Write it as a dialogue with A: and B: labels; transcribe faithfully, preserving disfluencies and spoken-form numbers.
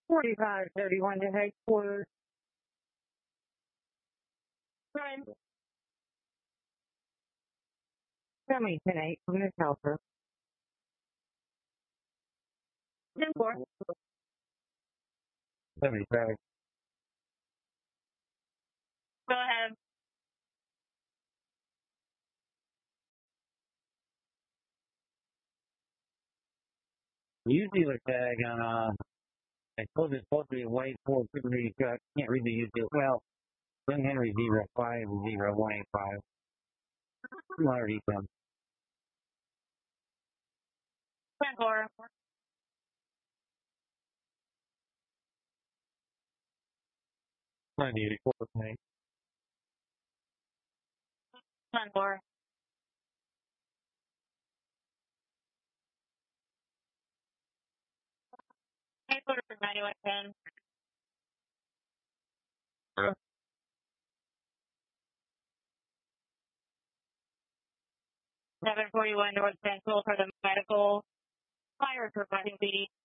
A: forty-five thirty-one to headquarters. Ryan. Tell me tonight from this helper. ten four. seventy-five. Go ahead. Used dealer tag on, uh, I suppose it's supposed to be a white four fifty truck. Can't read the used dealer. Well, Young Henry zero five zero one eight five. two hundred E P M. ten four. ninety eighty-four. ten four. Headquarters ninety-one ten. seven forty-one North Central for the medical fire providing duty.